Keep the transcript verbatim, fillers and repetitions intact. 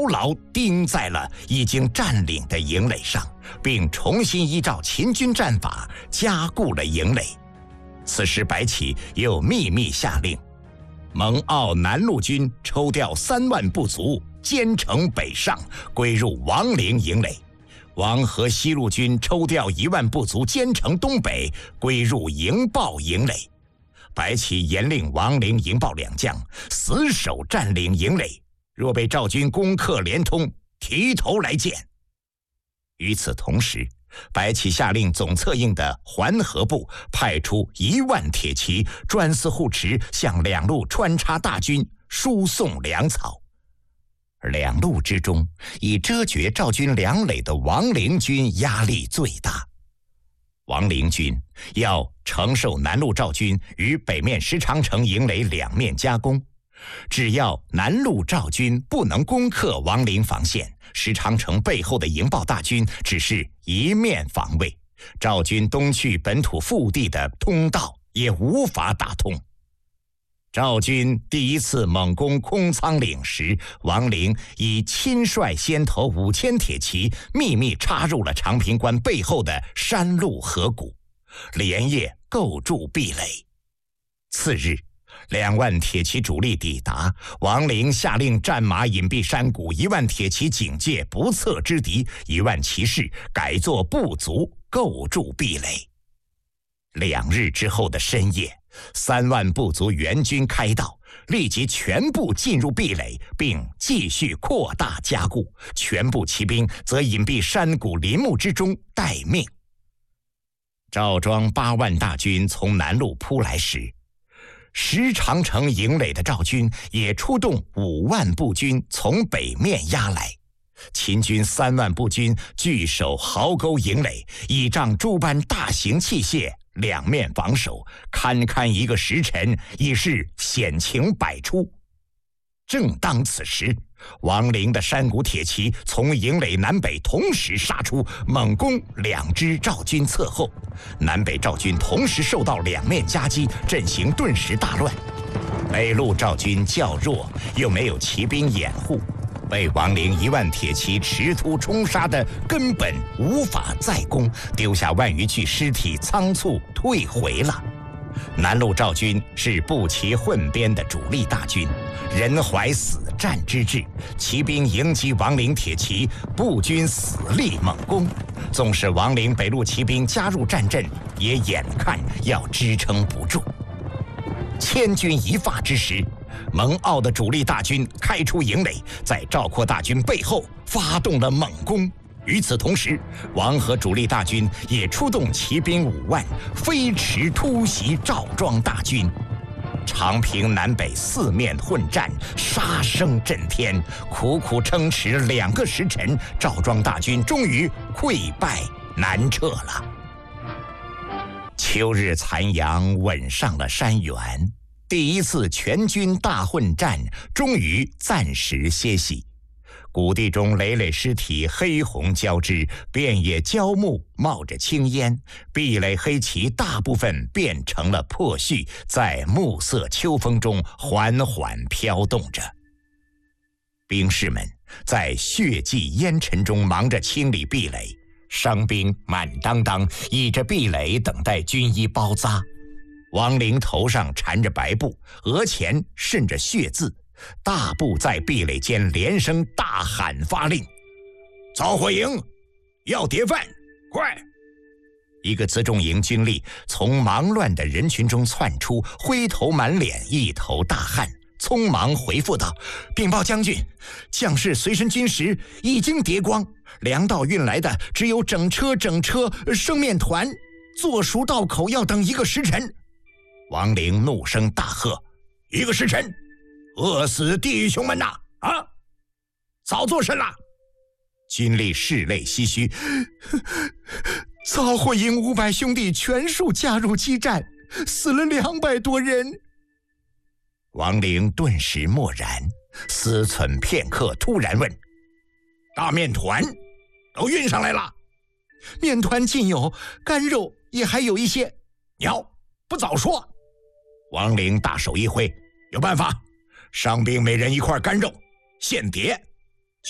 牢牢钉在了已经占领的营垒上，并重新依照秦军战法加固了营垒。此时白起又秘密下令，蒙骜南路军抽调三万部卒，兼程北上，归入王陵营垒；王和西路军抽调一万部卒，兼程东北，归入营豹营垒。白起严令王陵、营豹两将死守占领营垒，若被赵军攻克连通，提头来见。与此同时，白起下令总策应的环河部派出一万铁骑，专司护持，向两路穿插大军输送粮草。两路之中，以遮绝赵军粮垒的王陵军压力最大。王陵军要承受南路赵军与北面石长城营垒两面夹攻，只要南路赵军不能攻克王陵防线，石长城背后的营豹大军只是一面防卫，赵军东去本土腹地的通道也无法打通。赵军第一次猛攻空仓岭时，王陵以亲率先头五千铁骑，秘密插入了长平关背后的山路河谷，连夜构筑壁垒。次日，两万铁骑主力抵达，王陵下令战马隐蔽山谷，一万铁骑警戒不测之敌，一万骑士改作步卒，构筑壁垒。两日之后的深夜，三万部卒援军开道，立即全部进入壁垒，并继续扩大加固，全部骑兵则隐蔽山谷林木之中待命。赵庄八万大军从南路扑来时，石长城营垒的赵军也出动五万步军从北面压来。秦军三万步军据守壕沟营垒，倚仗诸般大型器械，两面防守，堪堪一个时辰，已是险情百出。正当此时，王陵的山谷铁骑从营垒南北同时杀出，猛攻两支赵军侧后，南北赵军同时受到两面夹击，阵型顿时大乱。北路赵军较弱，又没有骑兵掩护，被王陵一万铁骑驰突冲杀的根本无法再攻，丢下万余具尸体，仓促退回了。南路赵军是步骑混编的主力大军，人怀死战之志，骑兵迎击王陵铁骑，步军死力猛攻。纵使王陵北路骑兵加入战阵，也眼看要支撑不住。千钧一发之时，蒙骜的主力大军开出营垒，在赵括大军背后发动了猛攻。与此同时，王和主力大军也出动骑兵五万，飞驰突袭赵庄大军。长平南北四面混战，杀声震天，苦苦撑持两个时辰，赵庄大军终于溃败南撤了。秋日残阳吻上了山原，第一次全军大混战终于暂时歇息。谷地中累累尸体黑红交织，遍野焦木冒着青烟，壁垒黑旗大部分变成了破絮，在暮色秋风中缓缓飘动着。兵士们在血迹烟尘中忙着清理壁垒，伤兵满当当倚着壁垒等待军医包扎。王陵头上缠着白布，额前渗着血渍，大步在壁垒间连声大喊发令：曹火营要碟饭，快！一个辎重营军吏从忙乱的人群中窜出，灰头满脸，一头大汗，匆忙回复道：禀报将军，将士随身军食已经叠光，粮道运来的只有整车整车生面团，做熟到口要等一个时辰。王陵怒声大喝：一个时辰，饿死弟兄们呐！啊，早做甚了？军吏拭泪唏嘘：曹火营五百兄弟全数加入激战，死了两百多人。王陵顿时默然，思忖片刻，突然问：大面团都运上来了？面团尽有，干肉也还有一些。鸟不早说！王陵大手一挥：有办法，伤兵每人一块干肉，现碟